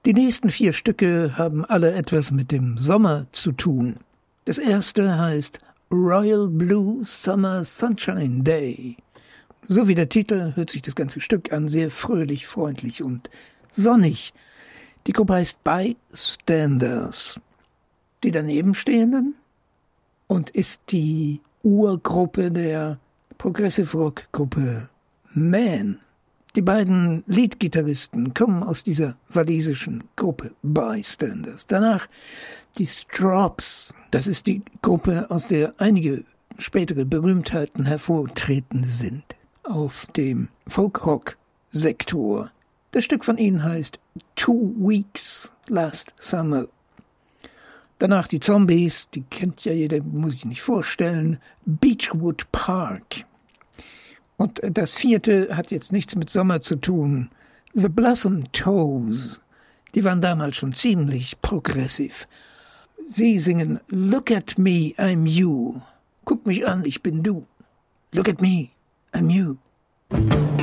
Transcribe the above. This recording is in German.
Die nächsten 4 Stücke haben alle etwas mit dem Sommer zu tun. Das erste heißt Royal Blue Summer Sunshine Day. So wie der Titel hört sich das ganze Stück an, sehr fröhlich, freundlich und sonnig. Die Gruppe heißt Bystanders. Die danebenstehenden und ist die Urgruppe der Progressive Rock Gruppe Man. Die beiden Leadgitarristen kommen aus dieser walisischen Gruppe Bystanders. Danach die Strops. Das ist die Gruppe, aus der einige spätere Berühmtheiten hervortreten sind auf dem Folkrock-Sektor. Das Stück von ihnen heißt 2 Weeks Last Summer. Danach die Zombies, die kennt ja jeder, muss ich nicht vorstellen, Beechwood Park. Und das 4. hat jetzt nichts mit Sommer zu tun. The Blossom Toes, die waren damals schon ziemlich progressiv. Sie singen Look at me, I'm you. Guck mich an, ich bin du. Look at me, I'm you.